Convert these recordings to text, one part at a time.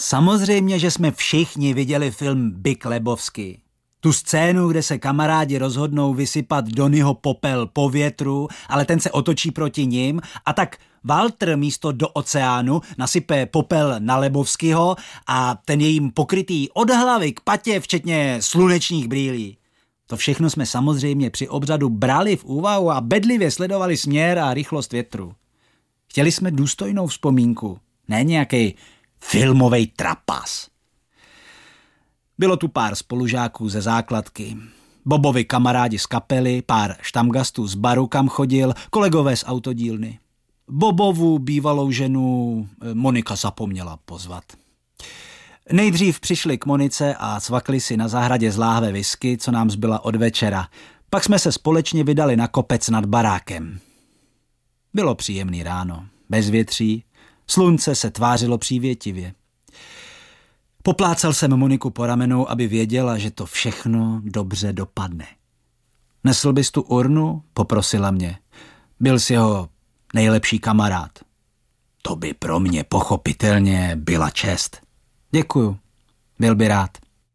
Samozřejmě, že jsme všichni viděli film Big Lebowski. Tu scénu, kde se kamarádi rozhodnou vysypat Donnyho popel po větru, ale ten se otočí proti nim a tak Walter místo do oceánu nasype popel na Lebowskiho a ten je jim pokrytý od hlavy k patě, včetně slunečních brýlí. To všechno jsme samozřejmě při obřadu brali v úvahu a bedlivě sledovali směr a rychlost větru. Chtěli jsme důstojnou vzpomínku, ne nějaký filmovej trapas. Bylo tu pár spolužáků ze základky, Bobovi kamarádi z kapely, pár štamgastů z baru, kam chodil, kolegové z autodílny. Bobovu bývalou ženu Monika zapomněla pozvat. Nejdřív přišli k Monice a cvakli si na zahradě z láhve whisky, co nám zbyla od večera. Pak jsme se společně vydali na kopec nad barákem. Bylo příjemný ráno, bez větří, slunce se tvářilo přívětivě. Poplácal jsem Moniku po ramenou, aby věděla, že to všechno dobře dopadne. Nesl bys tu urnu? Poprosila mě. Byl jsi jeho nejlepší kamarád. To by pro mě pochopitelně byla čest. Děkuju, byl by rád.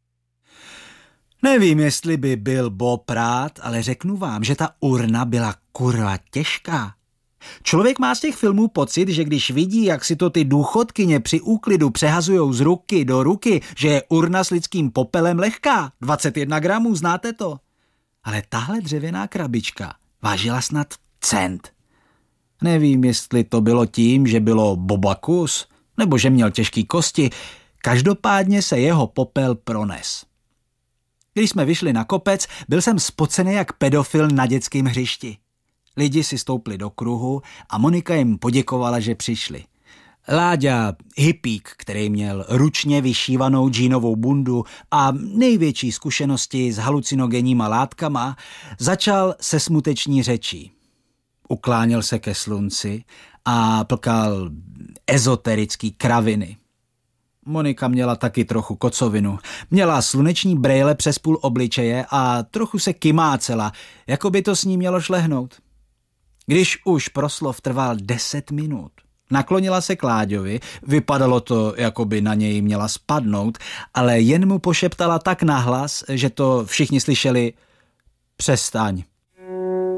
Nevím, jestli by byl Bob rád, ale řeknu vám, že ta urna byla kurva těžká. Člověk má z těch filmů pocit, že když vidí, jak si to ty důchodkyně při úklidu přehazujou z ruky do ruky, že je urna s lidským popelem lehká, 21 gramů, znáte to? Ale tahle dřevěná krabička vážila snad cent. Nevím, jestli to bylo tím, že bylo Boba kus, nebo že měl těžký kosti, každopádně se jeho popel prones. Když jsme vyšli na kopec, byl jsem spocený jak pedofil na dětském hřišti. Lidi si stoupli do kruhu a Monika jim poděkovala, že přišli. Láďa, hippík, který měl ručně vyšívanou džínovou bundu a největší zkušenosti s halucinogenníma látkama, začal se smuteční řečí. Ukláněl se ke slunci a plkal ezoterický kraviny. Monika měla taky trochu kocovinu. Měla sluneční brejle přes půl obličeje a trochu se kymácela, jako by to s ní mělo šlehnout. Když už proslov trval 10 minut, naklonila se k Láďovi, vypadalo to, jako by na něj měla spadnout, ale jen mu pošeptala tak nahlas, že to všichni slyšeli: přestaň.